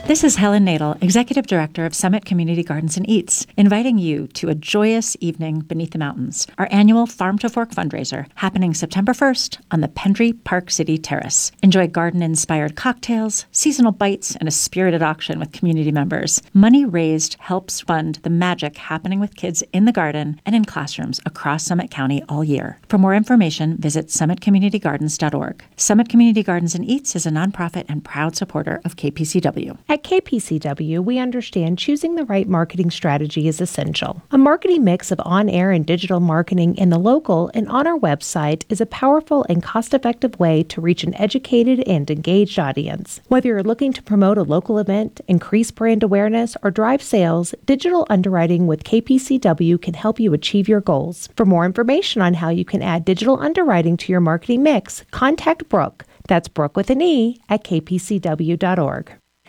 This is Helen Nadel, Executive Director of Summit Community Gardens and Eats, inviting you to a joyous evening beneath the mountains, our annual Farm to Fork fundraiser happening September 1st on the Pendry Park City Terrace. Enjoy garden-inspired cocktails, seasonal bites, and a spirited auction with community members. Money raised helps fund the magic happening with kids in the garden and in classrooms across Summit County all year. For more information, visit summitcommunitygardens.org. Summit Community Gardens and Eats is a nonprofit and proud supporter of KPCW. At KPCW, we understand choosing the right marketing strategy is essential. A marketing mix of on-air and digital marketing in the local and on our website is a powerful and cost-effective way to reach an educated and engaged audience. Whether you're looking to promote a local event, increase brand awareness, or drive sales, digital underwriting with KPCW can help you achieve your goals. For more information on how you can add digital underwriting to your marketing mix, contact Brooke. That's Brooke with an E at kpcw.org.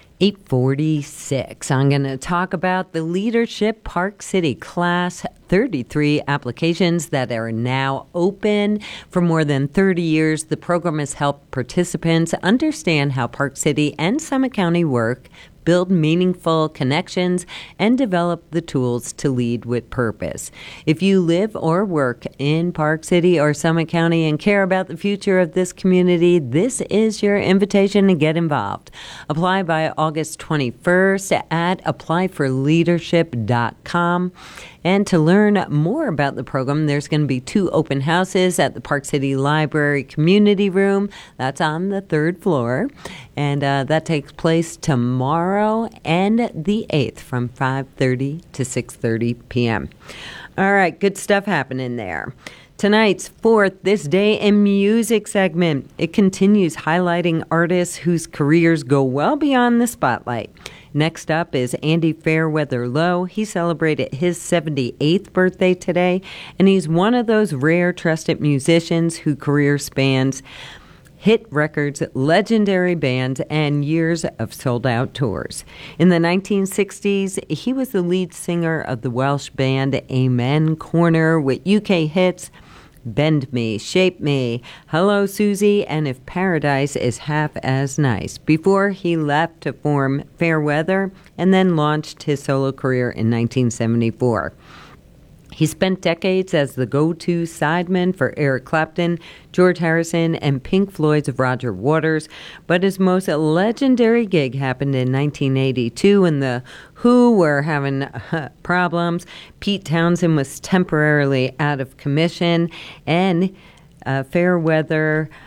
8:46. I'm going to talk about the Leadership Park City Class 33 applications that are now open. For more than 30 years, the program has helped participants understand how Park City and Summit County work, build meaningful connections, and develop the tools to lead with purpose. If you live or work in Park City or Summit County and care about the future of this community, this is your invitation to get involved. Apply by August 21st at applyforleadership.com. And to learn more about the program, there's going to be 2 open houses at the Park City Library Community Room. That's on the 3rd floor. And that takes place tomorrow and the 8th from 5:30 to 6:30 p.m. All right, good stuff happening there. Tonight's fourth This Day in Music segment. It continues highlighting artists whose careers go well beyond the spotlight. Next up is Andy Fairweather Lowe. He celebrated his 78th birthday today, and he's one of those rare trusted musicians whose career spans hit records, legendary bands, and years of sold-out tours. In the 1960s, he was the lead singer of the Welsh band Amen Corner with UK hits Bend Me, Shape Me, Hello Susie, and If Paradise is Half as Nice, before he left to form Fairweather and then launched his solo career in 1974. He spent decades as the go-to sideman for Eric Clapton, George Harrison, and Pink Floyd's Roger Waters, but his most legendary gig happened in 1982 when the Who were having problems. Pete Townsend was temporarily out of commission, and Fairweather